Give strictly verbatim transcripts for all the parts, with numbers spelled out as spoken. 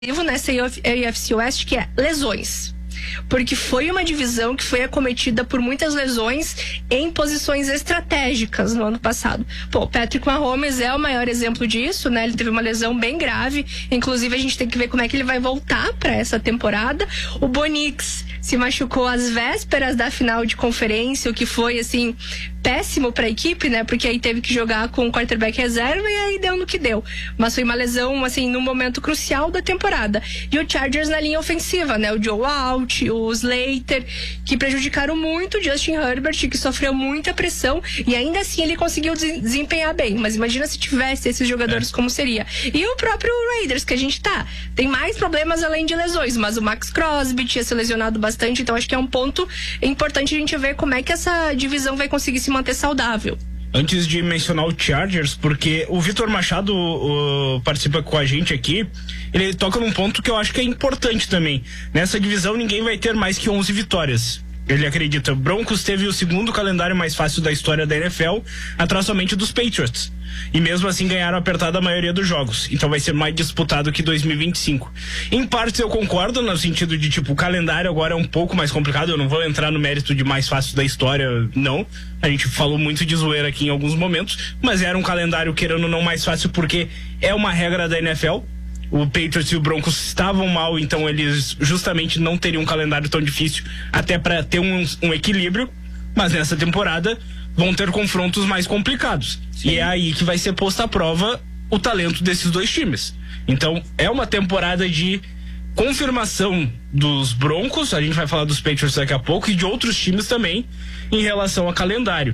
nessa A F C West, que é lesões. Porque foi uma divisão que foi acometida por muitas lesões em posições estratégicas no ano passado. Pô, Patrick Mahomes é o maior exemplo disso, né? Ele teve uma lesão bem grave. Inclusive, a gente tem que ver como é que ele vai voltar para essa temporada. O Bo Nix se machucou às vésperas da final de conferência, o que foi, assim, péssimo para a equipe, né? Porque aí teve que jogar com o quarterback reserva e aí deu no que deu. Mas foi uma lesão, assim, num momento crucial da temporada. E o Chargers na linha ofensiva, né? O Joe Alt, o Slater, que prejudicaram muito o Justin Herbert, que sofreu muita pressão e ainda assim ele conseguiu desempenhar bem. Mas imagina se tivesse esses jogadores, é. como seria. E o próprio Raiders, que a gente tá, tem mais problemas além de lesões, mas o Max Crosby tinha se lesionado bastante, então acho que é um ponto importante a gente ver como é que essa divisão vai conseguir se manter saudável. Antes de mencionar o Chargers, porque o Vitor Machado uh, participa com a gente aqui, ele toca num ponto que eu acho que é importante também. Nessa divisão ninguém vai ter mais que onze vitórias. Ele acredita. Broncos teve o segundo calendário mais fácil da história da N F L, atrás somente dos Patriots. E mesmo assim ganharam apertada a maioria dos jogos. Então vai ser mais disputado que dois mil e vinte e cinco. Em partes eu concordo, no sentido de, tipo, o calendário agora é um pouco mais complicado. Eu não vou entrar no mérito de mais fácil da história, não. A gente falou muito de zoeira aqui em alguns momentos, mas era um calendário, querendo ou não, mais fácil porque é uma regra da N F L. O Patriots e o Broncos estavam mal, então eles justamente não teriam um calendário tão difícil, até para ter um, um equilíbrio. Mas nessa temporada vão ter confrontos mais complicados. Sim. E é aí que vai ser posto à prova o talento desses dois times. Então é uma temporada de confirmação dos Broncos, a gente vai falar dos Patriots daqui a pouco, e de outros times também em relação ao calendário.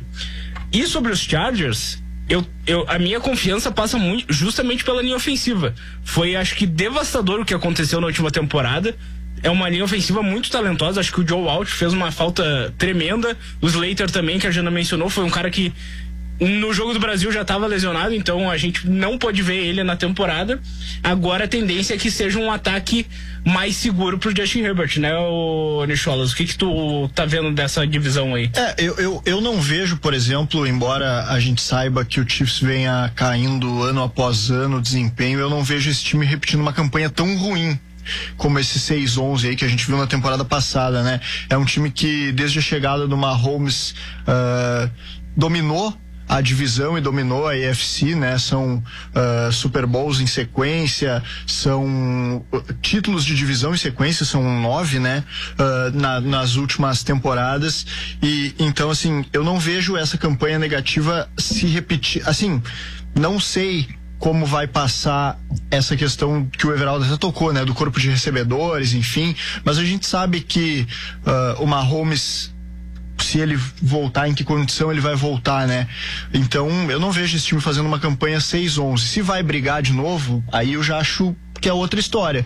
E sobre os Chargers, Eu, eu, a minha confiança passa muito justamente pela linha ofensiva. Foi, acho que, devastador o que aconteceu na última temporada. É uma linha ofensiva muito talentosa. Acho que o Joe Alt fez uma falta tremenda. O Slater também, que a Jana mencionou, foi um cara que no jogo do Brasil já estava lesionado, então a gente não pôde ver ele na temporada. Agora a tendência é que seja um ataque mais seguro pro Justin Herbert, né, o Nicholas? O que que tu tá vendo dessa divisão aí? É, eu, eu, eu não vejo, por exemplo, embora a gente saiba que o Chiefs venha caindo ano após ano o desempenho, eu não vejo esse time repetindo uma campanha tão ruim como esse seis onze aí que a gente viu na temporada passada, né? É um time que desde a chegada do Mahomes uh, dominou a divisão e dominou a A F C, né? São uh, Super Bowls em sequência, são uh, títulos de divisão em sequência, são nove, né? Uh, na, nas últimas temporadas. E então, assim, eu não vejo essa campanha negativa se repetir. Assim, não sei como vai passar essa questão que o Everaldo até tocou, né? Do corpo de recebedores, enfim. Mas a gente sabe que uh, o Mahomes, se ele voltar, em que condição ele vai voltar, né? Então, eu não vejo esse time fazendo uma campanha seis onze. Se vai brigar de novo, aí eu já acho que é outra história.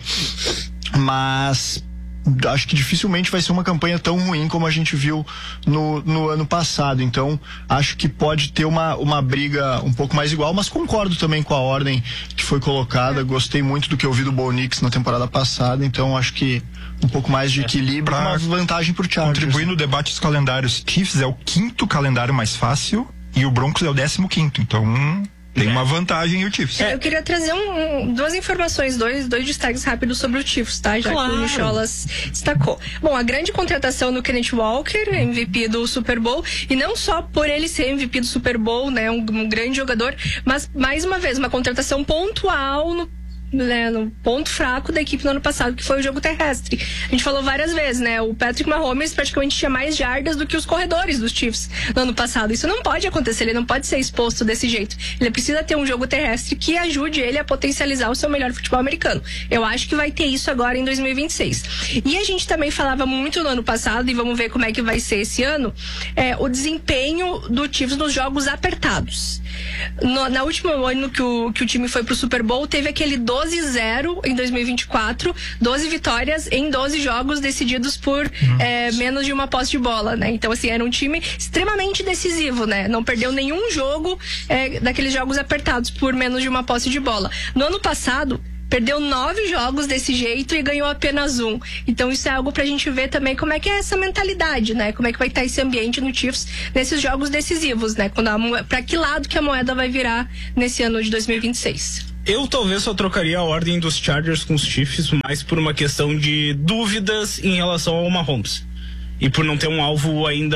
Mas acho que dificilmente vai ser uma campanha tão ruim como a gente viu no, no ano passado. Então, acho que pode ter uma, uma briga um pouco mais igual, mas concordo também com a ordem que foi colocada. Gostei muito do que eu vi do Bo Nix na temporada passada, então acho que um pouco mais de equilíbrio, uma vantagem pro Chargers. Contribuir no debate dos calendários, Chiefs é o quinto calendário mais fácil e o Broncos é o décimo quinto, então hum, tem uma vantagem o Chiefs. É, eu queria trazer um, um, duas informações, dois, dois destaques rápidos sobre o Chiefs, tá? Já claro. Que o Nicholas destacou. Bom, a grande contratação do Kenneth Walker, M V P do Super Bowl, e não só por ele ser M V P do Super Bowl, né? Um, um grande jogador, mas mais uma vez, uma contratação pontual no Né, no ponto fraco da equipe no ano passado, que foi o jogo terrestre. A gente falou várias vezes, né? O Patrick Mahomes praticamente tinha mais jardas do que os corredores dos Chiefs no ano passado. Isso não pode acontecer, ele não pode ser exposto desse jeito. Ele precisa ter um jogo terrestre que ajude ele a potencializar o seu melhor futebol americano. Eu acho que vai ter isso agora em dois mil e vinte e seis. E a gente também falava muito no ano passado, e vamos ver como é que vai ser esse ano, é, o desempenho do Chiefs nos jogos apertados. No, na última ano que o, que o time foi pro Super Bowl, teve aquele doze a zero em dois mil e vinte e quatro, doze vitórias em doze jogos decididos por é, menos de uma posse de bola, né? Então, assim, era um time extremamente decisivo, né? Não perdeu nenhum jogo é, daqueles jogos apertados por menos de uma posse de bola. No ano passado, perdeu nove jogos desse jeito e ganhou apenas um. Então isso é algo pra gente ver também como é que é essa mentalidade, né? Como é que vai estar esse ambiente no Chiefs nesses jogos decisivos, né? Quando a moeda, pra que lado que a moeda vai virar nesse ano de dois mil e vinte e seis. Eu talvez só trocaria a ordem dos Chargers com os Chiefs, mais por uma questão de dúvidas em relação ao Mahomes. E por não ter um alvo ainda...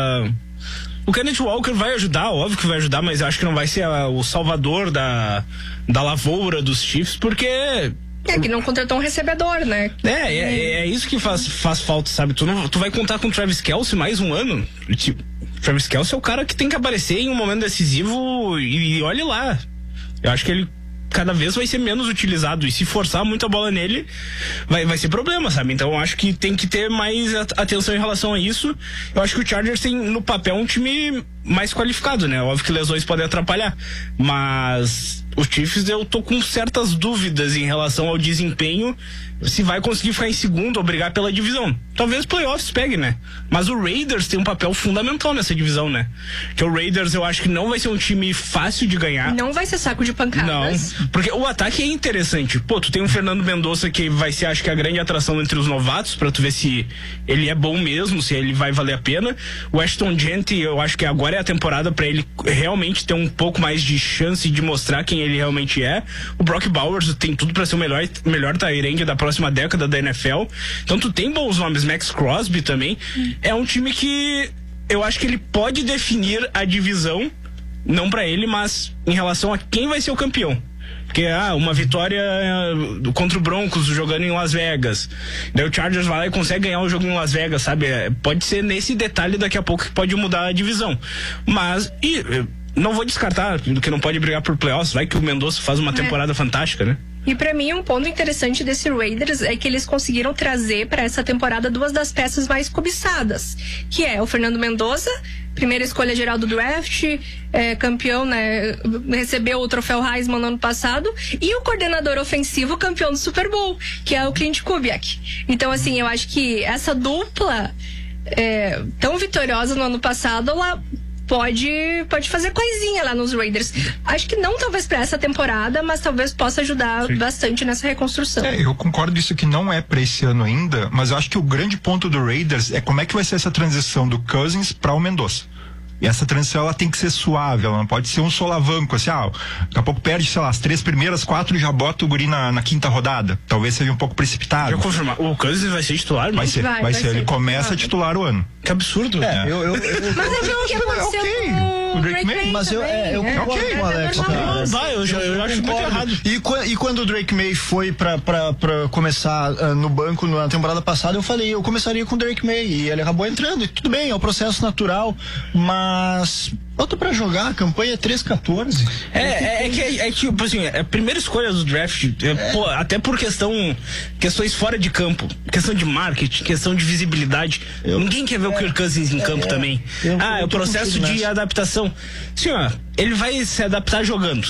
O Kenneth Walker vai ajudar, óbvio que vai ajudar, mas eu acho que não vai ser a, o salvador da, da lavoura dos Chiefs, porque... É que não contratou um recebedor, né? É, é, é isso que faz, faz falta, sabe? Tu, não, tu vai contar com o Travis Kelce mais um ano? Tipo, Travis Kelce é o cara que tem que aparecer em um momento decisivo e, e olhe lá. Eu acho que ele cada vez vai ser menos utilizado, e se forçar muito a bola nele vai, vai ser problema, sabe? Então eu acho que tem que ter mais atenção em relação a isso. Eu acho que o Chargers tem no papel um time mais qualificado, né? Óbvio que lesões podem atrapalhar, mas os Chiefs eu tô com certas dúvidas em relação ao desempenho, se vai conseguir ficar em segundo ou brigar pela divisão. Talvez playoffs pegue, né? Mas o Raiders tem um papel fundamental nessa divisão, né? Que o Raiders eu acho que não vai ser um time fácil de ganhar. Não vai ser saco de pancadas. Não, porque o ataque é interessante. Pô, tu tem o Fernando Mendonça, que vai ser, acho que a grande atração entre os novatos, pra tu ver se ele é bom mesmo, se ele vai valer a pena. O Ashton Jeanty, eu acho que agora é a temporada pra ele realmente ter um pouco mais de chance de mostrar quem ele realmente é. O Brock Bowers tem tudo pra ser o melhor, melhor tight end da próxima década da N F L. Então tu tem bons nomes. Max Crosby também. Hum. É um time que eu acho que ele pode definir a divisão, não pra ele, mas em relação a quem vai ser o campeão. Porque, ah, uma vitória contra o Broncos jogando em Las Vegas. Daí o Chargers vai lá e consegue ganhar o jogo em Las Vegas, sabe? Pode ser nesse detalhe daqui a pouco que pode mudar a divisão. Mas, e não vou descartar que não pode brigar por playoffs. Vai que o Mendonça faz uma temporada é. fantástica, né? E pra mim um ponto interessante desse Raiders é que eles conseguiram trazer para essa temporada duas das peças mais cobiçadas, que é o Fernando Mendonça, primeira escolha geral do draft, é, campeão, né, recebeu o troféu Heisman no ano passado, e o coordenador ofensivo campeão do Super Bowl, que é o Clint Kubiak. Então assim, eu acho que essa dupla é, tão vitoriosa no ano passado, ela pode, pode fazer coisinha lá nos Raiders. Acho que não talvez pra essa temporada, mas talvez possa ajudar Sim. bastante nessa reconstrução. É, eu concordo isso que não é pra esse ano ainda, mas eu acho que o grande ponto do Raiders é como é que vai ser essa transição do Cousins pra o Mendonça. E essa transição, ela tem que ser suave, ela não pode ser um solavanco, assim, ah, daqui a pouco perde, sei lá, as três primeiras, quatro e já bota o guri na, na quinta rodada. Talvez seja um pouco precipitado. Deixa eu confirmar, o Cousins vai ser titular? Vai ser, vai, vai, vai ser. ser. Ele começa a titular o ano. Que absurdo. É, eu, eu, eu, mas é o que aconteceu okay. com o Drake May. Mas eu, é, eu concordo okay. com o Alex, cara. Vai, eu, eu, eu acho muito errado. E, e quando o Drake May foi pra, pra, pra começar uh, no banco na temporada passada, eu falei, eu começaria com o Drake May, e ele acabou entrando, e tudo bem, é o processo natural, mas... Bota pra jogar, a campanha é três quatorze. É, é, é que, é que, tipo assim, é a primeira escolha do draft, é, é. Pô, até por questão, questões fora de campo, questão de marketing, questão de visibilidade. Eu, Ninguém quer ver é, o Kirk Cousins em é, campo é, também. Eu, ah, eu é o processo de nessa. adaptação. Sim, ó, ele vai se adaptar jogando.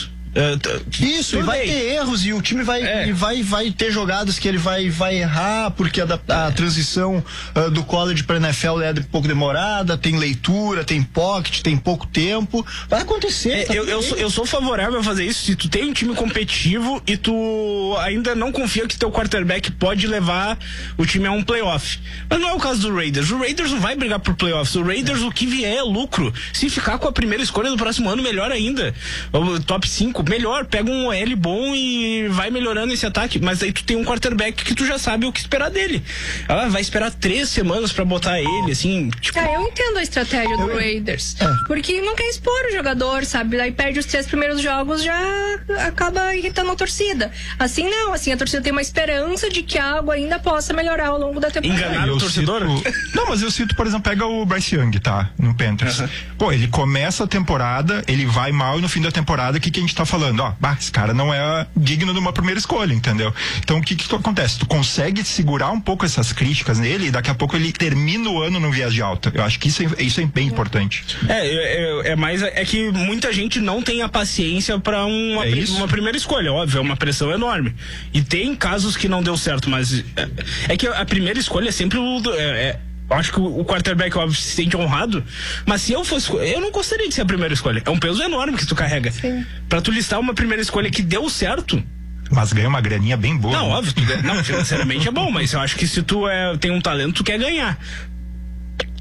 Uh, Isso, e vai bem. ter erros, e o time vai, é. e vai, vai ter jogadas que ele vai, vai errar, porque a, a transição uh, do college para N F L é um pouco demorada, tem leitura, tem pocket, tem pouco tempo. Vai acontecer. É, tá eu, eu, sou, eu sou favorável a fazer isso se tu tem um time competitivo e tu ainda não confia que teu quarterback pode levar o time a um playoff. Mas não é o caso do Raiders. O Raiders não vai brigar por playoffs. O Raiders, é. o que vier é lucro. Se ficar com a primeira escolha do próximo ano, melhor ainda. O top cinco, melhor, pega um O L bom e vai melhorando esse ataque, mas aí tu tem um quarterback que tu já sabe o que esperar dele. Ela vai esperar três semanas pra botar ele, assim, tipo... Ah, eu entendo a estratégia do Raiders, porque não quer expor o jogador, sabe? Daí perde os três primeiros jogos, já acaba irritando a torcida. Assim não, assim a torcida tem uma esperança de que a água ainda possa melhorar ao longo da temporada. Enganar o torcedor? Cito... Não, mas eu cito, por exemplo, pega o Bryce Young, tá? No Panthers. Uhum. Pô, ele começa a temporada, ele vai mal, e no fim da temporada, o que, que a gente tá falando? Ó, bah, esse cara não é digno de uma primeira escolha, entendeu? Então o que que acontece? Tu consegue segurar um pouco essas críticas nele e daqui a pouco ele termina o ano num viés de alta. Eu acho que isso é, isso é bem importante. É, é, é mais é que muita gente não tem a paciência pra uma, é uma primeira escolha, óbvio, é uma pressão enorme. E tem casos que não deu certo, mas é, é que a primeira escolha é sempre o... É, é, eu acho que o quarterback, óbvio, se sente honrado, mas se eu fosse, eu não gostaria de ser a primeira escolha. É um peso enorme que tu carrega. Sim. Pra tu listar uma primeira escolha que deu certo. Mas ganha uma graninha bem boa. Não, né? óbvio, tu, não, financeiramente é bom, mas eu acho que se tu é, tem um talento, tu quer ganhar.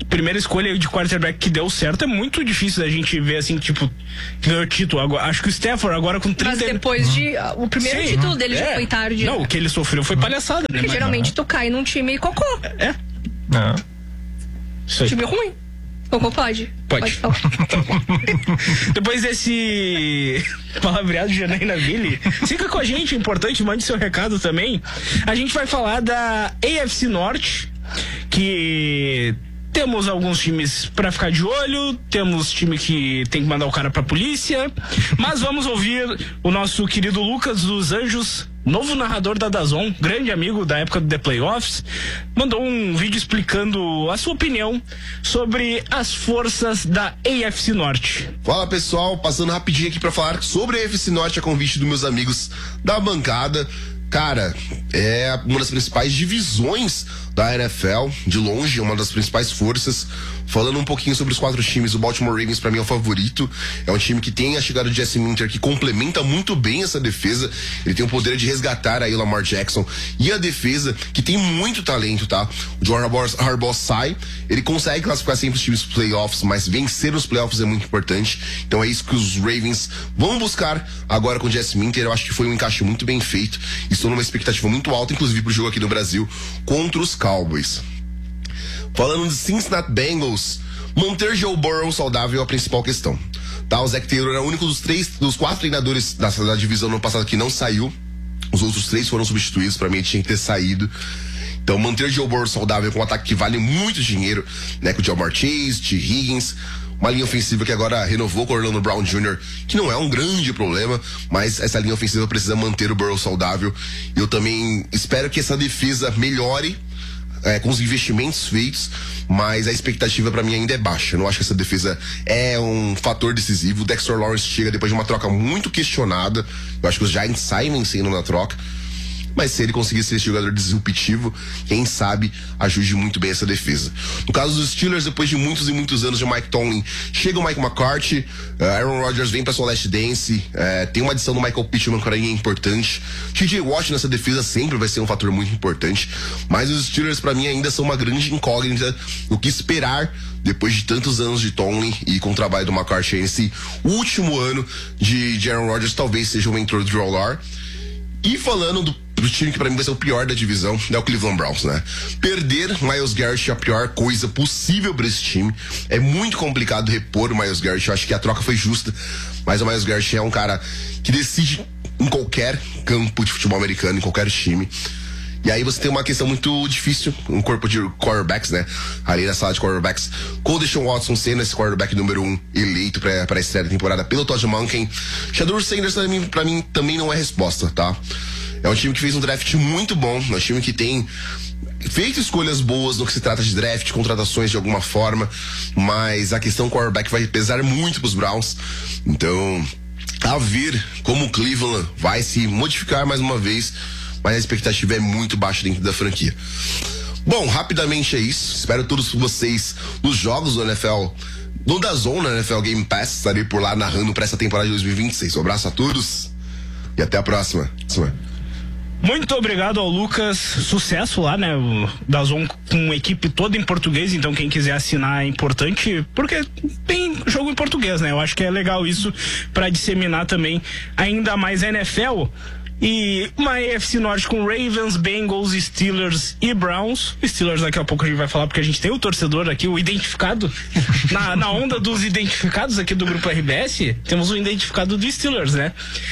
primeira escolha de quarterback que deu certo, é muito difícil da gente ver assim, tipo, que ganhou título. Agora, acho que o Stafford agora com trinta... Mas depois de... O primeiro Sim, título dele é. já foi tarde. Não, o que ele sofreu foi palhaçada, né? Porque geralmente tu cai num time cocô. É. Não. Isso aí. Time ruim. Cocô pode. Pode. Pode falar. Depois desse palavreado de Janaína Ville, fica com a gente, é importante, mande seu recado também. A gente vai falar da A F C Norte, que temos alguns times pra ficar de olho, temos time que tem que mandar o cara pra polícia, mas vamos ouvir o nosso querido Lucas dos Anjos, novo narrador da DAZN, grande amigo da época do The Playoffs, mandou um vídeo explicando a sua opinião sobre as forças da A F C Norte. Fala pessoal, passando rapidinho aqui pra falar sobre a A F C Norte a convite dos meus amigos da bancada. Cara, é uma das principais divisões da N F L, de longe, uma das principais forças. Falando um pouquinho sobre os quatro times, o Baltimore Ravens pra mim é o favorito. É um time que tem a chegada de Jesse Minter, que complementa muito bem essa defesa. Ele tem o poder de resgatar aí o Lamar Jackson. E a defesa, que tem muito talento, tá? O John Harbaugh, Harbaugh sai, ele consegue classificar sempre os times para playoffs, mas vencer os playoffs é muito importante. Então é isso que os Ravens vão buscar agora com o Jesse Minter. Eu acho que foi um encaixe muito bem feito. Estou numa expectativa muito alta, inclusive pro jogo aqui no Brasil, contra os Cowboys. Falando de Cincinnati Bengals, manter Joe Burrow saudável é a principal questão. Tá, o Zach Taylor é o único dos três, dos quatro treinadores da, da divisão no ano passado que não saiu. Os outros três foram substituídos, pra mim tinha que ter saído. Então manter Joe Burrow saudável com um ataque que vale muito dinheiro, né, com o Jamar Chase, T. Higgins, uma linha ofensiva que agora renovou com o Orlando Brown Júnior, que não é um grande problema, mas essa linha ofensiva precisa manter o Burrow saudável. Eu também espero que essa defesa melhore É, com os investimentos feitos, mas a expectativa pra mim ainda é baixa. Eu não acho que essa defesa é um fator decisivo. O Dexter Lawrence chega depois de uma troca muito questionada. Eu acho que os Giants saem vencendo na troca, mas se ele conseguir ser esse jogador disruptivo, quem sabe ajude muito bem essa defesa. No caso dos Steelers, depois de muitos e muitos anos de Mike Tomlin, chega o Mike McCarthy, uh, Aaron Rodgers vem pra sua Last Dance, uh, tem uma adição do Michael Pittman que é importante. T J Watt nessa defesa sempre vai ser um fator muito importante, mas os Steelers pra mim ainda são uma grande incógnita. O que esperar depois de tantos anos de Tomlin e com o trabalho do McCarthy nesse último ano de, de Aaron Rodgers, talvez seja o mentor do Drew Lock. E falando do do time que pra mim vai ser o pior da divisão, é o Cleveland Browns, né? Perder Myles Garrett é a pior coisa possível pra esse time. É muito complicado repor o Myles Garrett. Eu acho que a troca foi justa, mas o Myles Garrett é um cara que decide em qualquer campo de futebol americano, em qualquer time. E aí você tem uma questão muito difícil, um corpo de quarterbacks, né? Ali na sala de quarterbacks, com o Deshaun Watson sendo esse quarterback número um eleito pra, pra essa série temporada pelo Todd Monken. Shedeur Sanders pra mim, pra mim também não é resposta, tá? É um time que fez um draft muito bom, é um time que tem feito escolhas boas no que se trata de draft, contratações de alguma forma, mas a questão quarterback vai pesar muito pros Browns. Então, a ver como o Cleveland vai se modificar mais uma vez, mas a expectativa é muito baixa dentro da franquia. Bom, rapidamente é isso. Espero todos vocês nos jogos do N F L, no DAZN, na N F L Game Pass. Estarei por lá narrando para essa temporada de dois mil e vinte e seis. Um abraço a todos e até a próxima. Muito obrigado ao Lucas, sucesso lá, né, o DAZN com equipe toda em português, então quem quiser assinar é importante, porque tem jogo em português, né, eu acho que é legal isso para disseminar também ainda mais a N F L. E uma A F C Norte com Ravens, Bengals, Steelers e Browns. Steelers daqui a pouco a gente vai falar, porque a gente tem o torcedor aqui, o identificado. na, na onda dos identificados aqui do Grupo R B S, temos o identificado do Steelers, né?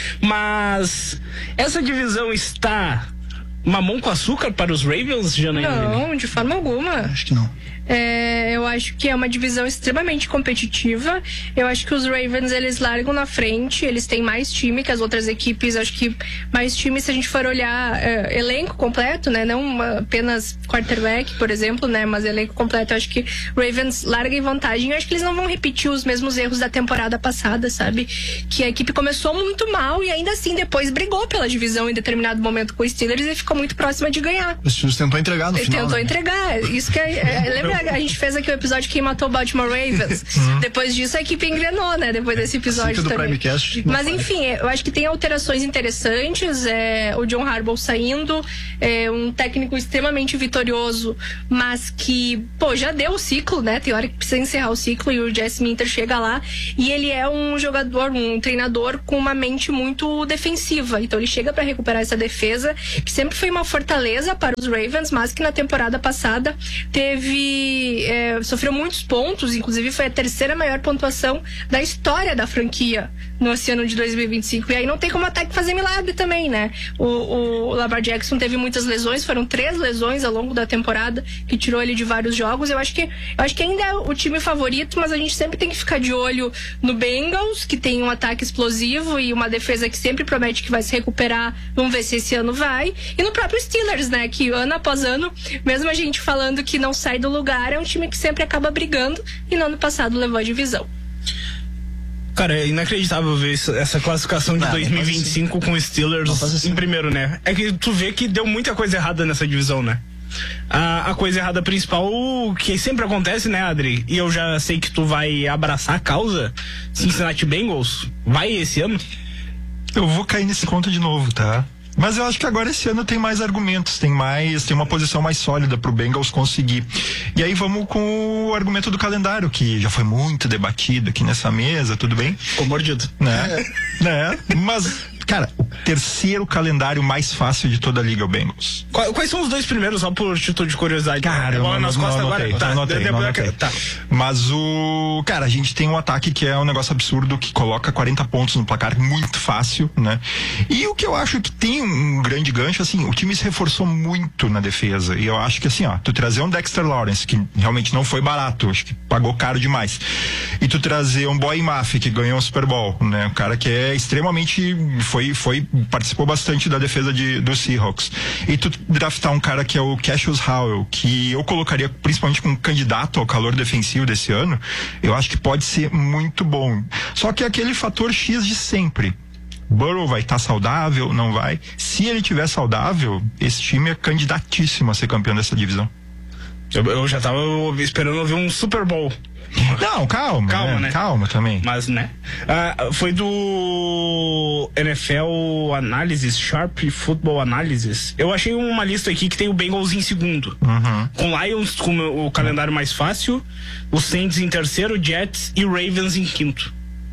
Mas essa divisão está mamão com açúcar para os Ravens, Janaína? Não, de forma alguma. Acho que não. É, eu acho que é uma divisão extremamente competitiva. Eu acho que os Ravens, eles largam na frente. Eles têm mais time que as outras equipes. Acho que mais time, se a gente for olhar é, elenco completo, né? Não uma, apenas quarterback, por exemplo, né? Mas elenco completo. Eu acho que Ravens larga em vantagem. Eu acho que eles não vão repetir os mesmos erros da temporada passada, sabe? Que a equipe começou muito mal e ainda assim depois brigou pela divisão em determinado momento com os Steelers e ficou muito próxima de ganhar. O Steelers tentou entregar no Ele final. tentou né? entregar. Isso que é, é, lembra, a gente fez aqui o episódio Quem Matou o Baltimore Ravens. Depois disso a equipe engrenou, né? Depois desse episódio do também. Primecast, Mas enfim, eu acho que tem alterações interessantes. É, o John Harbaugh saindo, é um técnico extremamente vitorioso, mas que, pô, já deu o ciclo, né? Tem hora que precisa encerrar o ciclo e o Jesse Minter chega lá e ele é um jogador, um treinador com uma mente muito defensiva. Então ele chega para recuperar essa defesa, que sempre foi uma fortaleza para os Ravens, mas que na temporada passada teve é, sofreu muitos pontos, inclusive foi a terceira maior pontuação da história da franquia no ano de dois mil e vinte e cinco. E aí não tem como o ataque fazer milagre também, né? O, o Lamar Jackson teve muitas lesões, foram três lesões ao longo da temporada que tirou ele de vários jogos. Eu acho que, eu acho que ainda é o time favorito, mas a gente sempre tem que ficar de olho no Bengals, que tem um ataque explosivo e uma defesa que sempre promete que vai se recuperar. Vamos ver se esse ano vai. E no próprio Steelers, né? Que ano após ano, mesmo a gente falando que não sai do lugar, é um time que sempre acaba brigando e no ano passado levou a divisão. Cara, é inacreditável ver isso, essa classificação de Não, dois mil e vinte e cinco assim. com o Steelers assim. em primeiro, né? É que tu vê que deu muita coisa errada nessa divisão, né? A, a coisa errada principal, que sempre acontece, né, Adri? E eu já sei que tu vai abraçar a causa, Cincinnati Bengals, vai esse ano? Eu vou cair nesse conto de novo, tá? Mas eu acho que agora esse ano tem mais argumentos, tem mais, tem uma posição mais sólida pro Bengals conseguir. E aí vamos com o argumento do calendário, que já foi muito debatido aqui nessa mesa, tudo bem? Ficou mordido. Né? né? Mas, cara, o terceiro calendário mais fácil de toda a liga é o Bengals. Quais, quais são os dois primeiros, só por título de curiosidade? Cara, é eu bola não, nas não, costas não agora. anotei, Tá, não anotei, depois- não anotei. tá. Mas o... Cara, a gente tem um ataque que é um negócio absurdo, que coloca quarenta pontos no placar, muito fácil, né? E o que eu acho que tem um grande gancho, assim, o time se reforçou muito na defesa. E eu acho que, assim, ó, tu trazer um Dexter Lawrence, que realmente não foi barato, acho que pagou caro demais. E tu trazer um Boy Maffey, que ganhou um Super Bowl, né? Um cara que é extremamente... Foi, foi, participou bastante da defesa de, dos Seahawks. E tu draftar um cara que é o Cassius Howell, que eu colocaria principalmente como candidato ao calor defensivo desse ano, eu acho que pode ser muito bom. Só que é aquele fator X de sempre. Burrow vai estar tá saudável, não vai? Se ele tiver saudável, esse time é candidatíssimo a ser campeão dessa divisão. Eu, eu já tava esperando ouvir um Super Bowl. Não, calma, Calma, né? né? Calma também. Mas, né? Ah, foi do N F L Analysis, Sharp Football Analysis. Eu achei uma lista aqui que tem o Bengals em segundo. Uhum. Com Lions com o calendário mais fácil, os Saints em terceiro, Jets e Ravens em quinto.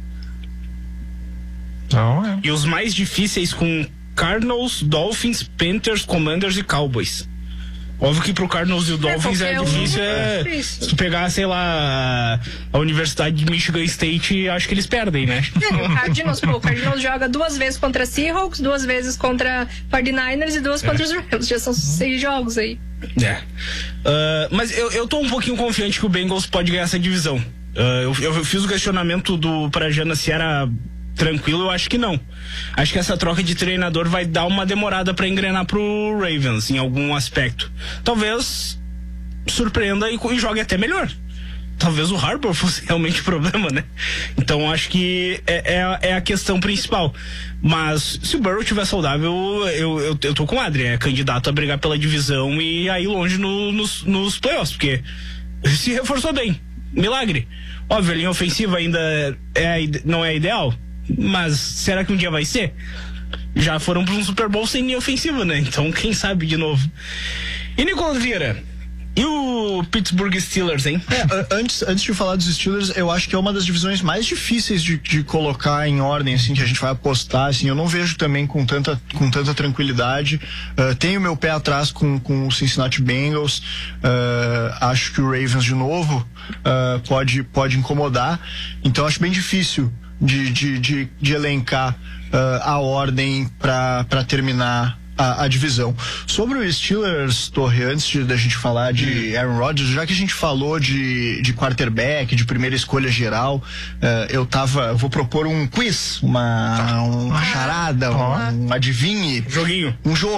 Então, é. E os mais difíceis com Cardinals, Dolphins, Panthers, Commanders e Cowboys. Óbvio que pro Cardinals e o Dolphins é, qualquer um difícil, é é, difícil. se tu pegar, sei lá, a Universidade de Michigan State, acho que eles perdem, né? É, o Cardinals, pô, o Cardinals joga duas vezes contra Seahawks, duas vezes contra forty-niners e duas contra os Rams. Já são seis jogos aí. É. Uh, mas eu, eu tô um pouquinho confiante que o Bengals pode ganhar essa divisão. Uh, eu, eu fiz o questionamento do pra Jana se era tranquilo, eu acho que não. Acho que essa troca de treinador vai dar uma demorada pra engrenar pro Ravens em algum aspecto. Talvez surpreenda e, e jogue até melhor. Talvez o Harbaugh fosse realmente o problema, né? Então acho que é, é, é a questão principal. Mas se o Burrow estiver saudável, eu, eu, eu tô com o Adri, é candidato a brigar pela divisão e aí longe no, nos, nos playoffs, porque se reforçou bem. Milagre. Óbvio, a linha ofensiva ainda é, não é ideal, mas será que um dia vai ser? Já foram para um Super Bowl sem linha ofensiva, né? Então quem sabe de novo. E Nicolas Vieira, e o Pittsburgh Steelers, hein? É, antes, antes de falar dos Steelers, eu acho que é uma das divisões mais difíceis de, de colocar em ordem, assim, que a gente vai apostar, assim, eu não vejo também com tanta, com tanta tranquilidade. Uh, tenho meu pé atrás com, com o Cincinnati Bengals, uh, acho que o Ravens de novo uh, pode, pode incomodar, então acho bem difícil de, de, de, de elencar uh, a ordem para terminar A, a divisão. Sobre o Steelers, Torre, antes de, da gente falar de Aaron Rodgers, já que a gente falou de, de quarterback, de primeira escolha geral, uh, eu tava, eu vou propor um quiz, uma, uma charada, um, um adivinhe, Joguinho. um jogo.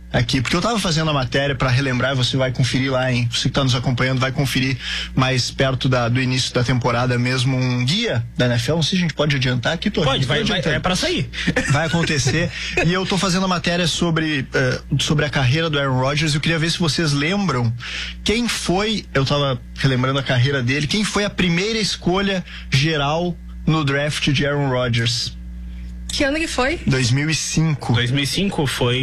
aqui, porque eu tava fazendo a matéria para relembrar, você vai conferir lá, hein? Você que tá nos acompanhando vai conferir mais perto da, do início da temporada mesmo um guia da N F L, não sei se a gente pode adiantar aqui, tô Pode, vai, vai, é pra sair. Vai acontecer. E eu tô fazendo a matéria sobre, uh, sobre a carreira do Aaron Rodgers. Eu queria ver se vocês lembram quem foi, eu tava relembrando a carreira dele, quem foi a primeira escolha geral no draft de Aaron Rodgers. Que ano que foi? dois mil e cinco. dois mil e cinco foi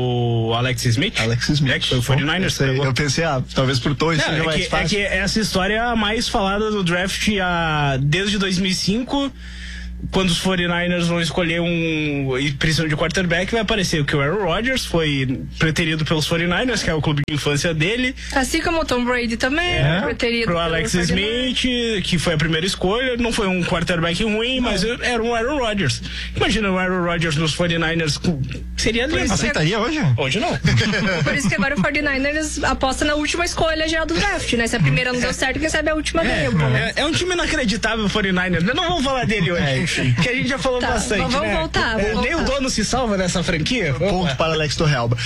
o Alex Smith. Alex Smith. É, que foi o forty-niners. Eu, sei, eu pensei, ah, talvez por dois Não, seja é, mais que, fácil. é que essa história é a mais falada do draft a, desde dois mil e cinco, quando os forty-niners vão escolher um e precisam de quarterback, vai aparecer que o Aaron Rodgers foi preterido pelos forty-niners, que é o clube de infância dele. Assim como o Tom Brady também, É, preterido pro Alex pelos Smith, que foi a primeira escolha. Não foi um quarterback ruim, mas era um Aaron Rodgers. Imagina o Aaron Rodgers nos forty-niners. Seria lindo. Aceitaria hoje? Hoje não. Por isso que agora o forty-niners aposta na última escolha geral do draft, né? Se a primeira não deu certo, quem sabe a última ganha. É, é um time inacreditável, o forty-niners. Não vamos falar dele hoje. Que a gente já falou Tá, bastante. vamos né? voltar, vamos É, nem o voltar. dono se salva nessa franquia. Ponto para Alex Torrealba.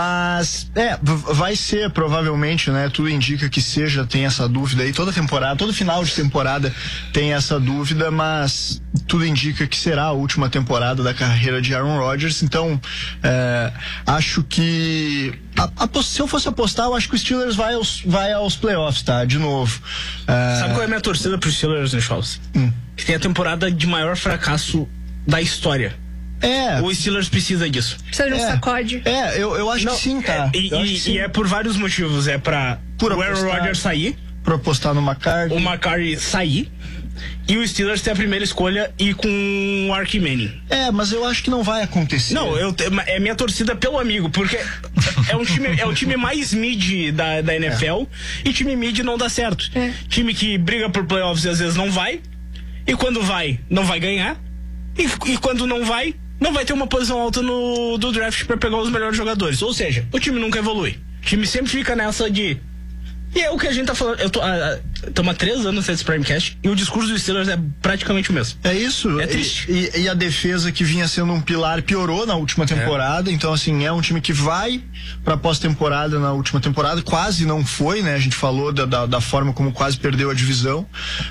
Mas, é, v- vai ser provavelmente, né? Tudo indica que seja, tem essa dúvida aí. Toda temporada, todo final de temporada tem essa dúvida, mas tudo indica que será a última temporada da carreira de Aaron Rodgers. Então, é, acho que. A, a, se eu fosse apostar, eu acho que o Steelers vai aos, vai aos playoffs, tá? De novo. É, Sabe qual é a minha torcida pro Steelers, né, Charles? Hum. Que tem a temporada de maior fracasso da história. é. O Steelers precisa disso. Precisa de um É. sacode. É, eu, eu acho Não, que sim, tá? é, e, Eu acho e- que sim. e é por vários motivos. É pra Por o Aaron apostar. Rodgers sair, Pra apostar no McCarthy. o McCarthy sair e o Steelers ter a primeira escolha e com o Archie Manning. É, mas eu acho que não vai acontecer. Não, eu, te- é minha torcida pelo amigo, porque é um time, é o time mais mid da, da N F L e time mid não dá certo. É. Time que briga por playoffs e às vezes não vai, e quando vai, não vai ganhar, e, e quando não vai, não vai ter uma posição alta no do draft pra pegar os melhores jogadores. Ou seja, o time nunca evolui. O time sempre fica nessa de. E é o que a gente tá falando. Eu tô estamos há três anos nesse Primecast e o discurso dos Steelers é praticamente o mesmo. É isso. É triste. E, e a defesa que vinha sendo um pilar piorou na última temporada. Então, assim, é um time que vai pra pós-temporada na última temporada. Quase não foi, né? A gente falou da, da, da forma como quase perdeu a divisão.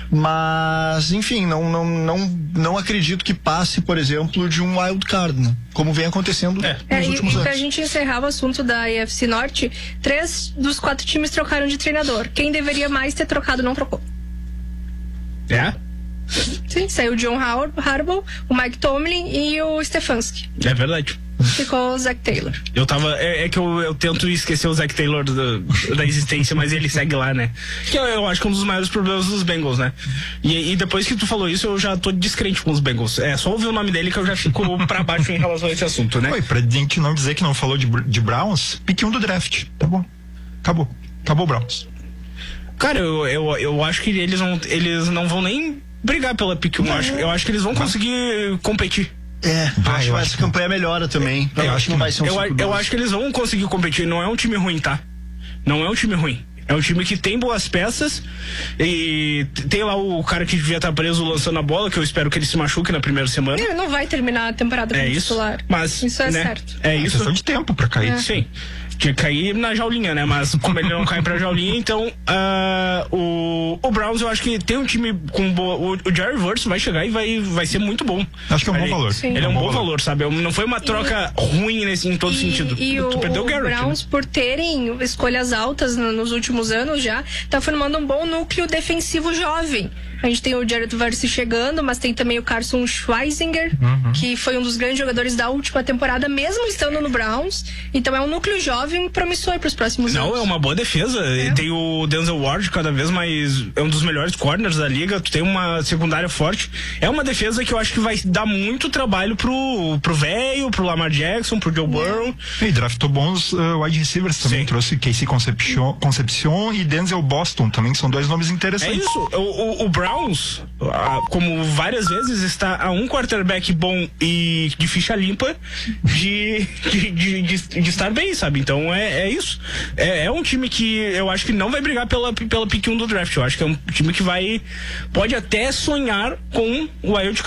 Mas, enfim, não, não, não, não acredito que passe, por exemplo, de um wild card, né? Como vem acontecendo É. É, nos e, últimos e pra anos. gente encerrar o assunto da A F C Norte, três dos quatro times trocaram de treinador. Quem deveria mais ter trocado não trocou. É? Sim, saiu o John Har- Harbaugh, o Mike Tomlin e o Stefanski. É verdade. Ficou o Zach Taylor. Eu tava. É, é que eu, eu tento esquecer o Zach Taylor da, da existência, mas ele segue lá, né? Que eu, eu acho que é um dos maiores problemas dos Bengals, né? E, e depois que tu falou isso, eu já tô descrente com os Bengals. É só ouvir o nome dele que eu já fico pra baixo em relação a esse assunto, né? Oi, pra gente não dizer que não falou de, Br- de Browns, pique um do draft. Tá bom. Acabou. Acabou o Browns. Cara, eu, eu, eu acho que eles não, eles não vão nem brigar pela pick um. Eu acho, eu acho que eles vão conseguir competir. É, eu Ah, acho eu que acho essa que- campanha melhora também. Eu, acho que não vai ser um Eu, cinco eu dois. acho que eles vão conseguir competir. Não é um time ruim, tá? Não é um time ruim. É um time que tem boas peças e t- tem lá o cara que devia estar preso lançando a bola, que eu espero que ele se machuque na primeira semana. Ele não vai terminar a temporada como É isso. titular. Mas, Isso é né, certo. É É isso. questão de tempo pra cair. Sim. Tinha que cair na jaulinha, né? Mas como ele não cai pra jaulinha, então ah, o, o Browns eu acho que tem um time com boa. O, o Jerry Verse vai chegar e vai, vai ser muito bom. Acho que é um bom Ali. valor. Sim. Ele é um bom valor, sabe? Não foi uma troca ruim nesse, em todo E, sentido. e Tu o, perdeu o o Garrett, Browns, né? por terem escolhas altas no- nos últimos anos já, tá formando um bom núcleo defensivo jovem. A gente tem o Jared Verse chegando, mas tem também o Carson Schweizinger, Uhum. que foi um dos grandes jogadores da última temporada, mesmo estando no Browns. Então é um núcleo jovem promissor para os próximos Não, anos. é uma boa defesa. E tem o Denzel Ward, cada vez mais. É um dos melhores corners da liga. Tu tem uma secundária forte. É uma defesa que eu acho que vai dar muito trabalho pro pro velho, pro Lamar Jackson, pro Joe Burrow. E draftou bons uh, wide receivers também. Sim. Trouxe Casey Concepcion, Concepcion e Denzel Boston também, que são dois nomes É interessantes. isso. O, o, o Browns, ah, como várias vezes, está a um quarterback bom e de ficha limpa de, de, de, de, de estar bem, sabe? Então é, é isso. É, é um time que eu acho que não vai brigar pela, pela pick um do draft. Eu acho que é um time que vai. Pode até sonhar com o wild card.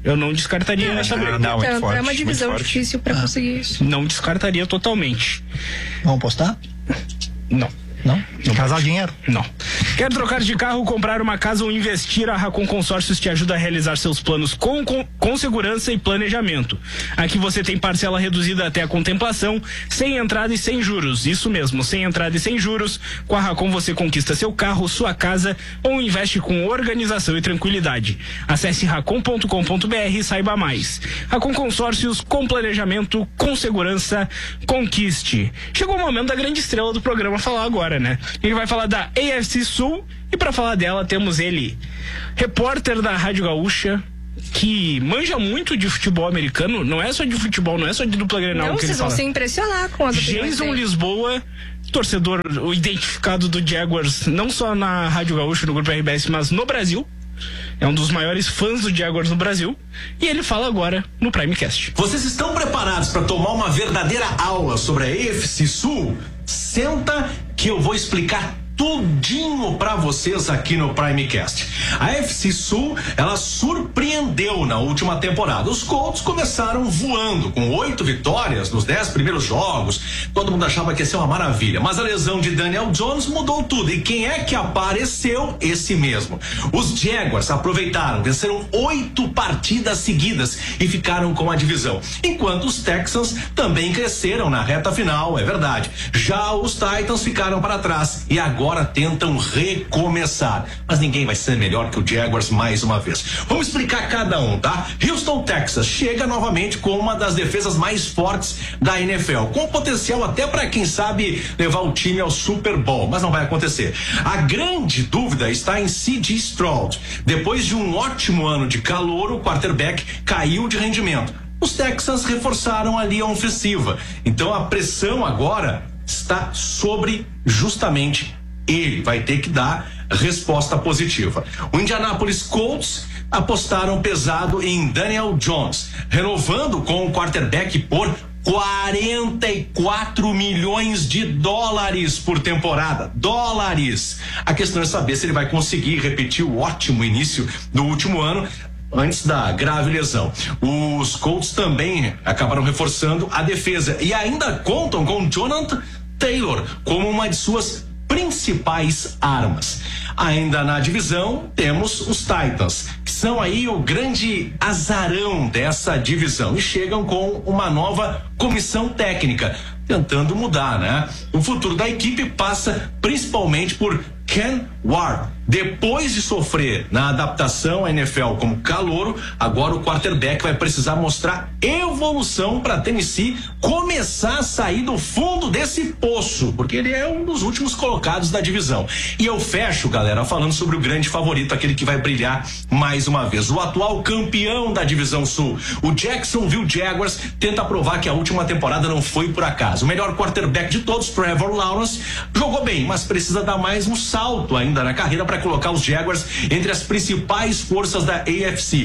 Eu não descartaria É, essa acho que briga. não, muito é, forte, é uma divisão muito forte. difícil pra conseguir isso. Não descartaria totalmente. Vamos postar? Não. Não? Casar dinheiro. Não. Quer trocar de carro, comprar uma casa ou investir? A Racon Consórcios te ajuda a realizar seus planos com, com, com segurança e planejamento. Aqui você tem parcela reduzida até a contemplação, sem entrada e sem juros. Isso mesmo, sem entrada e sem juros. Com a Racon você conquista seu carro, sua casa ou investe com organização e tranquilidade. Acesse racon ponto com ponto br e saiba mais. Racon Consórcios, com planejamento, com segurança, conquiste. Chegou o momento da grande estrela do programa falar agora, né? Ele vai falar da A F C Sul e para falar dela temos ele, repórter da Rádio Gaúcha, que manja muito de futebol americano, não é só de futebol, não é só de dupla Grenal Não, que ele vocês vão fala. se impressionar com as opiniões Jason dele. Lisboa, torcedor o identificado do Jaguars, não só na Rádio Gaúcha, no Grupo R B S, mas no Brasil. É um dos maiores fãs do Jaguars no Brasil. E ele fala agora no Primecast. Vocês estão preparados para tomar uma verdadeira aula sobre a A F C Sul? Senta que eu vou explicar tudinho pra vocês aqui no Primecast. A A F C Sul, ela surpreendeu na última temporada. Os Colts começaram voando, com oito vitórias nos dez primeiros jogos. Todo mundo achava que ia ser uma maravilha, mas a lesão de Daniel Jones mudou tudo. E quem é que apareceu? Esse mesmo. Os Jaguars aproveitaram, venceram oito partidas seguidas e ficaram com a divisão. Enquanto os Texans também cresceram na reta final, é verdade. Já os Titans ficaram para trás e agora Agora tentam recomeçar, mas ninguém vai ser melhor que o Jaguars mais uma vez. Vamos explicar cada um, tá? Houston, Texas chega novamente com uma das defesas mais fortes da N F L, com potencial até para quem sabe levar o time ao Super Bowl, mas não vai acontecer. A grande dúvida está em C J Stroud. Depois de um ótimo ano de calor, o quarterback caiu de rendimento. Os Texans reforçaram a linha ofensiva, então a pressão agora está sobre justamente ele, vai ter que dar resposta positiva. O Indianapolis Colts apostaram pesado em Daniel Jones, renovando com o quarterback por quarenta e quatro milhões de dólares por temporada. Dólares! A questão é saber se ele vai conseguir repetir o ótimo início do último ano antes da grave lesão. Os Colts também acabaram reforçando a defesa e ainda contam com Jonathan Taylor como uma de suas principais armas. Ainda na divisão temos os Titans, que são aí o grande azarão dessa divisão e chegam com uma nova comissão técnica, tentando mudar, né? O futuro da equipe passa principalmente por Ken Ward. Depois de sofrer na adaptação à N F L como calouro, agora o quarterback vai precisar mostrar evolução para Tennessee começar a sair do fundo desse poço, porque ele é um dos últimos colocados da divisão. E eu fecho, galera, falando sobre o grande favorito, aquele que vai brilhar mais uma vez, o atual campeão da divisão sul, o Jacksonville Jaguars, tenta provar que a última temporada não foi por acaso. O melhor quarterback de todos, Trevor Lawrence, jogou bem, mas precisa dar mais um salto ainda na carreira para colocar os Jaguars entre as principais forças da A F C.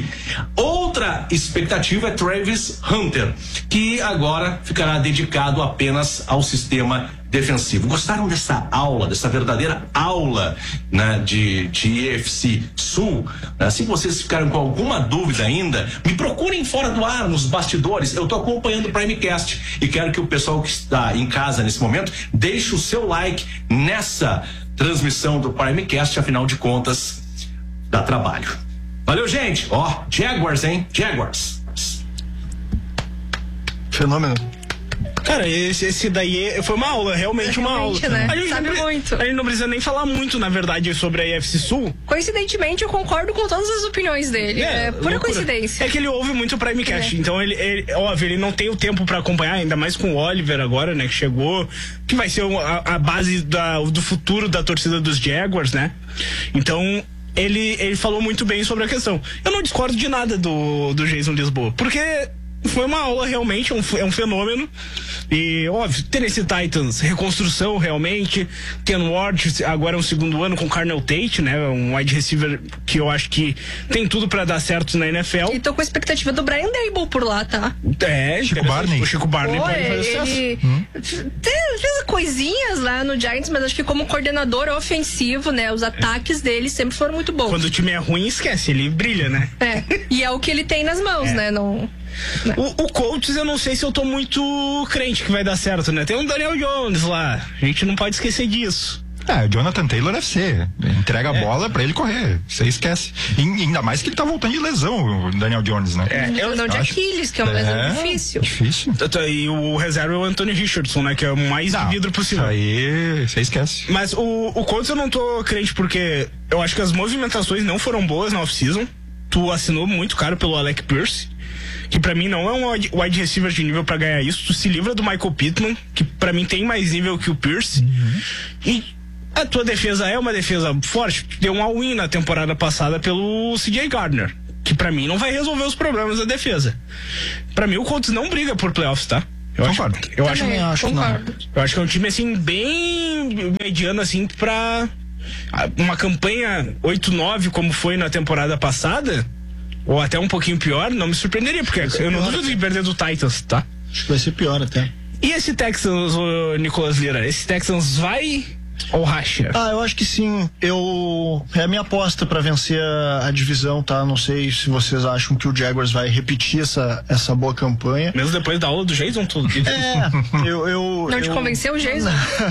Outra expectativa é Travis Hunter, que agora ficará dedicado apenas ao sistema defensivo. Gostaram dessa aula, dessa verdadeira aula, né, de, de A F C Sul? Se vocês ficaram com alguma dúvida ainda, me procurem fora do ar, nos bastidores. Eu estou acompanhando o Primecast e quero que o pessoal que está em casa nesse momento deixe o seu like nessa transmissão do Primecast, afinal de contas, dá trabalho. Valeu, gente. Ó, Jaguars, hein? Jaguars. Fenômeno. Cara, esse, esse daí foi uma aula, realmente uma aula. Realmente, né? A gente Sabe não, muito. A gente não precisa nem falar muito, na verdade, sobre a A F C Sul. Coincidentemente, eu concordo com todas as opiniões dele. É, pura loucura. coincidência. É que ele ouve muito o Primecast, É. então ele, ele, óbvio, ele não tem o tempo pra acompanhar, ainda mais com o Oliver agora, né, que chegou, que vai ser a, a base da, do futuro da torcida dos Jaguars, né? Então, ele, ele falou muito bem sobre a questão. Eu não discordo de nada do, do Jason Lisboa, porque foi uma aula realmente, é um, é um fenômeno. E, óbvio, Tennessee Titans, reconstrução realmente. Ken Ward, agora é um segundo ano com Carnell Tate, né? Um wide receiver que eu acho que tem tudo pra dar certo na N F L. E tô com a expectativa do Brian Dable por lá, tá? É, Chico Barney. O Chico Barney Pô, pode fazer ele sucesso. hum? fez, fez coisinhas lá no Giants, mas acho que como coordenador ofensivo, né? Os ataques dele sempre foram muito bons. Quando o time é ruim, esquece, ele brilha, né? É, e é o que ele tem nas mãos, É. né? Não... O, o Colts, eu não sei se eu tô muito crente que vai dar certo, né? Tem um Daniel Jones lá, a gente não pode esquecer disso. É, o Jonathan Taylor deve ser. Entrega a É. bola pra ele correr. Você esquece. E, ainda mais que ele tá voltando de lesão, o Daniel Jones, né? É, eu não de acho- Aquiles, que é uma lesão É, difícil. Difícil. E o reserva é o Anthony Richardson, né? Que é o mais de vidro possível. Isso aí, você esquece. Mas o, o Colts eu não tô crente porque eu acho que as movimentações não foram boas na off-season. Tu assinou muito caro pelo Alec Pierce, que pra mim não é um wide wide receiver de nível pra ganhar isso. Tu se livra do Michael Pittman, que pra mim tem mais nível que o Pierce. Uhum. E a tua defesa é uma defesa forte. Deu um all-in na temporada passada pelo C J Gardner, que pra mim não vai resolver os problemas da defesa. Pra mim o Colts não briga por playoffs, tá? Eu acho, Concordo. eu acho, Também, acho que não. concordo. eu acho que é um time assim bem mediano assim pra uma campanha oito nove como foi na temporada passada, ou até um pouquinho pior, não me surpreenderia, porque eu não duvido de perder do Titans, tá? Acho que vai ser pior até. E esse Texans, ô Nicolas Lira, esse Texans vai ou racha? Ah, eu acho que sim. Eu é a minha aposta pra vencer a, a divisão, tá? Não sei se vocês acham que o Jaguars vai repetir essa, essa boa campanha. Mesmo depois da aula do Jason, tudo. É, eu, eu Não te eu- convenceu, Jason?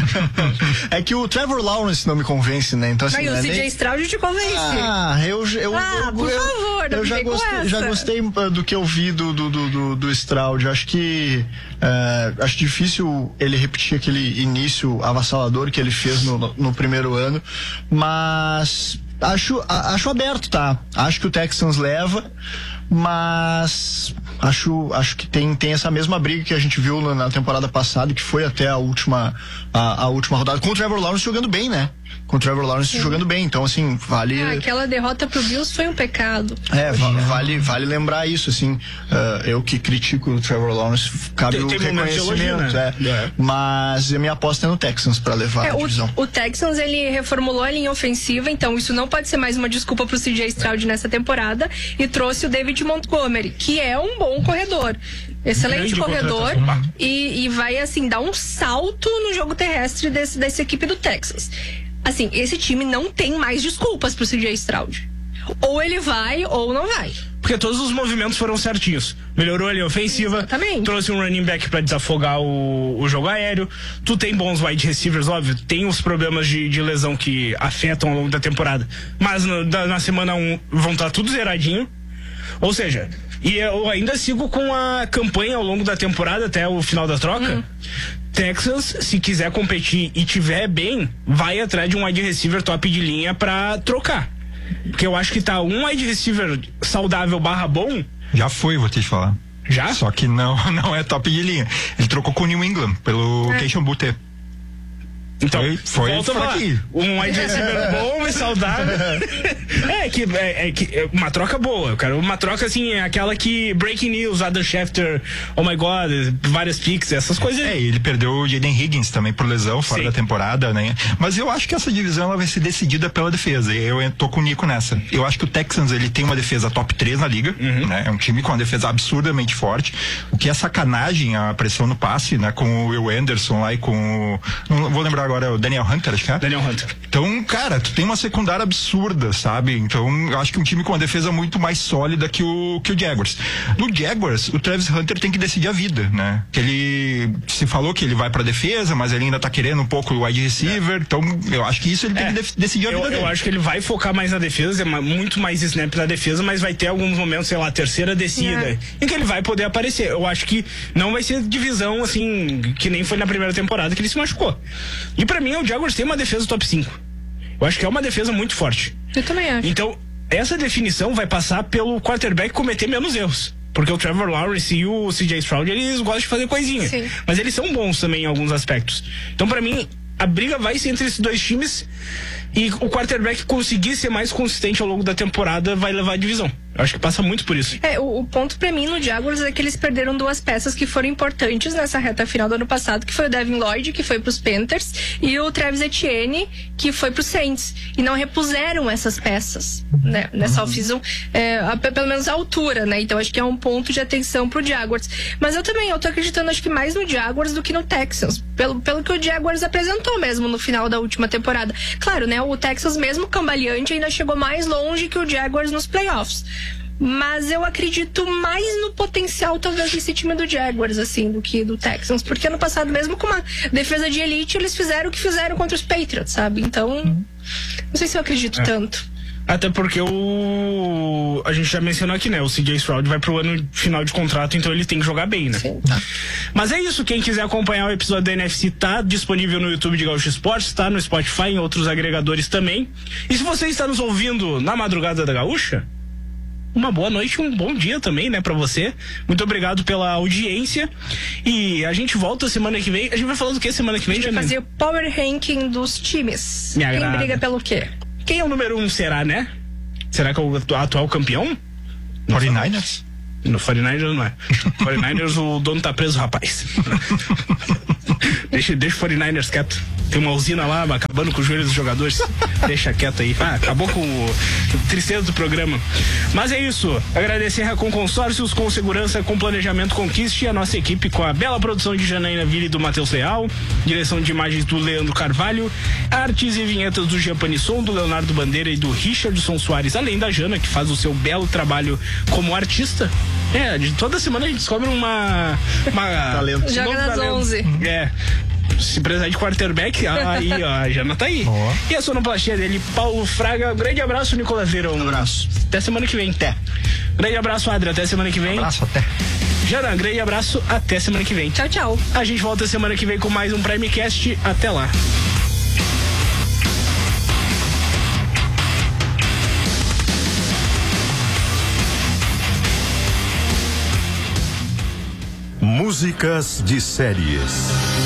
É que o Trevor Lawrence não me convence, né? Então assim, Aí o não é C J nem- Stroud te convence. Ah, eu, eu, Ah, eu, por eu, favor, não eu já vem com gostei, já essa. gostei uh, do que eu vi do, do, do, do, do Stroud. Acho que uh, acho difícil ele repetir aquele início avassalador que ele fez no, no primeiro ano, mas acho, a, acho aberto, tá? Acho que o Texans leva, mas acho, acho que tem, tem essa mesma briga que a gente viu na, na temporada passada, que foi até a última, a, a última rodada, com o Trevor Lawrence jogando bem, né? Com o Trevor Lawrence Sim. jogando bem, então assim, vale... Ah, aquela derrota pro Bills foi um pecado. É, va- vale, vale lembrar isso, assim, uh, eu que critico o Trevor Lawrence, cabe Tem- o tem momentos de reconhecimento, elogio, né? é. É. Mas a minha aposta é no Texans pra levar É, a divisão. o, o Texans, ele reformulou a linha ofensiva, então isso não pode ser mais uma desculpa pro C J Stroud nessa temporada, e trouxe o David Montgomery, que é um bom corredor. Excelente Grande corredor contratação. e, e vai, assim, dar um salto no jogo terrestre desse, dessa equipe do Texas. Assim, esse time não tem mais desculpas pro C J Stroud. Ou ele vai, ou não vai. Porque todos os movimentos foram certinhos. Melhorou a linha ofensiva, Exatamente. trouxe um running back pra desafogar o, o jogo aéreo. Tu tem bons wide receivers, óbvio. Tem os problemas de, de lesão que afetam ao longo da temporada. Mas no, da, na semana um vão estar tudo zeradinho. Ou seja, e eu ainda sigo com a campanha ao longo da temporada até o final da troca. Hum. Texas, se quiser competir e tiver bem, vai atrás de um wide receiver top de linha pra trocar. Porque eu acho que tá um wide receiver saudável barra bom. Já foi, vou te falar. Já? Só que não, não é top de linha. Ele trocou com o New England pelo É. Keishon Butte. Então, Foi- foi volta por pra lá. aqui. Um wide receiver bom e saudável. é, que, é, é que é uma troca boa, cara. Uma troca assim, é aquela que breaking news, Adam Schefter, oh my god, várias picks, essas coisas. É, ele perdeu o Jaden Higgins também por lesão fora Sim. da temporada, né? Mas eu acho que essa divisão ela vai ser decidida pela defesa. E eu tô com o Nico nessa. Eu acho que o Texans ele tem uma defesa top três na liga, Uhum. né? É um time com uma defesa absurdamente forte. O que é sacanagem a pressão no passe, né? Com o Will Anderson lá e com o, não vou lembrar agora, o Daniel Hunter, acho que é. Daniel Hunter. Então, cara, tu tem uma secundária absurda, sabe? Então, eu acho que um time com uma defesa muito mais sólida que o, que o Jaguars. No Jaguars, o Travis Hunter tem que decidir a vida, né? Que ele se falou que ele vai pra defesa, mas ele ainda tá querendo um pouco o wide receiver. É. Então, eu acho que isso ele tem É, que def- decidir a eu, vida dele. eu acho que ele vai focar mais na defesa, é ma- muito mais snap na defesa, mas vai ter alguns momentos, sei lá, terceira descida, É. em que ele vai poder aparecer. Eu acho que não vai ser divisão, assim, que nem foi na primeira temporada que ele se machucou. E pra mim, o Jaguars tem uma defesa top cinco. Eu acho que é uma defesa muito forte. Eu também acho. Então, essa definição vai passar pelo quarterback cometer menos erros. Porque o Trevor Lawrence e o C J Stroud, eles gostam de fazer coisinha. Sim. Mas eles são bons também em alguns aspectos. Então, pra mim, a briga vai ser entre esses dois times e o quarterback conseguir ser mais consistente ao longo da temporada vai levar a divisão. Eu acho que passa muito por isso. É, o, o ponto pra mim no Jaguars é que eles perderam duas peças que foram importantes nessa reta final do ano passado, que foi o Devin Lloyd, que foi pros Panthers, e o Travis Etienne, que foi pros Saints. E não repuseram essas peças, né? Nessa off-season, é, a, pelo menos a altura, né? Então acho que é um ponto de atenção pro Jaguars. Mas eu também, eu tô acreditando acho que mais no Jaguars do que no Texans, pelo, pelo que o Jaguars apresentou mesmo no final da última temporada. Claro, né? O Texans, mesmo cambaleante, ainda chegou mais longe que o Jaguars nos playoffs. Mas eu acredito mais no potencial, talvez, desse time do Jaguars, assim, do que do Texans. Porque ano passado, mesmo com uma defesa de elite, eles fizeram o que fizeram contra os Patriots, sabe? Então, não sei se eu acredito é. tanto. Até porque o... a gente já mencionou aqui, né? O C J Stroud vai pro ano final de contrato, então ele tem que jogar bem, né? Sim. Mas é isso, quem quiser acompanhar o episódio da N F C tá disponível no YouTube de Gaúcho Esportes, tá no Spotify, em outros agregadores também. E se você está nos ouvindo na madrugada da Gaúcha, uma boa noite, um bom dia também, né, pra você. Muito obrigado pela audiência. E a gente volta semana que vem. A gente vai falar do que semana que vem, A gente vai fazer o Power Ranking dos times. Me Quem agrada. briga pelo quê? Quem é o número um, será, né? Será que é o atual campeão? quarenta e nine ers? No quarenta e nine ers não é. quarenta e nine ers o dono tá preso, rapaz. deixa, deixa o quarenta e nine ers quieto. Tem uma usina lá acabando com os joelhos dos jogadores. Deixa quieto aí. Ah, acabou com o tristeza do programa. Mas é isso. Agradecer a Racon Consórcios, com segurança, com planejamento Conquiste, a nossa equipe com a bela produção de Janaína Villa e do Matheus Leal, direção de imagens do Leandro Carvalho, artes e vinhetas do Jean Panisson, do Leonardo Bandeira e do Richardson Soares, além da Jana, que faz o seu belo trabalho como artista. É, de toda semana a gente descobre uma... uma talento. Joga nas talento. onze. É. Se precisar de quarterback, aí, ó, a Jana tá aí. Oh. E a sonoplastia dele, Paulo Fraga. Um grande abraço, Nicolas Verão. Um abraço. Até semana que vem. Até. Grande abraço, Adri. Até semana que vem. Um abraço, até. Jana, grande abraço. Até semana que vem. Tchau, tchau. A gente volta semana que vem com mais um Primecast. Até lá. Músicas de séries.